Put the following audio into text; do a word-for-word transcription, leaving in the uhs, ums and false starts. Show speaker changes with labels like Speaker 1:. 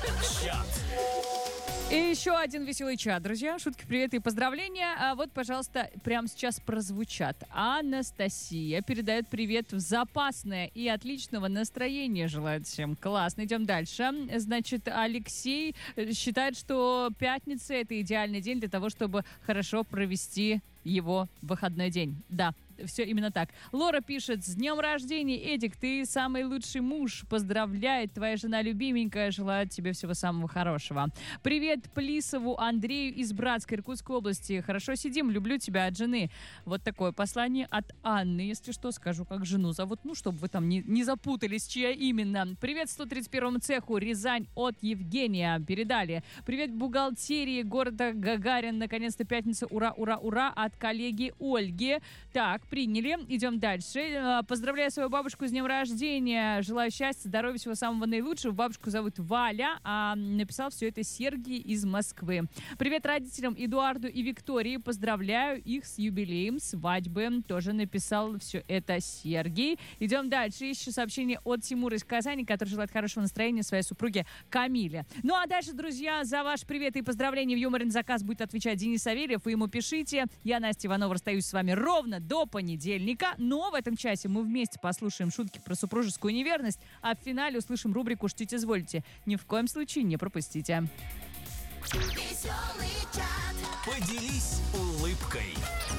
Speaker 1: Чат.
Speaker 2: И еще один веселый чат, друзья. Шутки, приветы и поздравления. А вот, пожалуйста, прямо сейчас прозвучат. Анастасия передает привет в запасное и отличного настроения. Желает всем. Классно. Идем дальше. Значит, Алексей считает, что пятница — это идеальный день для того, чтобы хорошо провести его выходной день. Да, все именно так. Лора пишет: с днем рождения, Эдик, ты самый лучший муж. Поздравляет твоя жена любименькая. Желает тебе всего самого хорошего. Привет Плисову Андрею из Братской, Иркутской области. Хорошо сидим, люблю тебя от жены. Вот такое послание от Анны. Если что, скажу, как жену зовут. Ну, чтобы вы там не, не запутались, чья именно. Привет сто тридцать первому цеху Рязань от Евгения. Передали. Привет бухгалтерии города Гагарин. Наконец-то пятница. Ура, ура, ура. От коллеги Ольги. Так, приняли. Идем дальше. Поздравляю свою бабушку с днем рождения. Желаю счастья, здоровья, всего самого наилучшего. Бабушку зовут Валя, а написал все это Сергей из Москвы. Привет родителям Эдуарду и Виктории. Поздравляю их с юбилеем свадьбы. Тоже написал все это Сергей. Идем дальше. Еще сообщение от Тимура из Казани, который желает хорошего настроения своей супруге Камиле. Ну а дальше, друзья, за ваш привет и поздравления в юморный заказ будет отвечать Денис Савельев. Вы ему пишите. Я, Настя Иванова, расстаюсь с вами ровно до понедельника. Но в этом часе мы вместе послушаем шутки про супружескую неверность, а в финале услышим рубрику «Штите, извольте». Ни в коем случае не пропустите.
Speaker 1: Поделись улыбкой.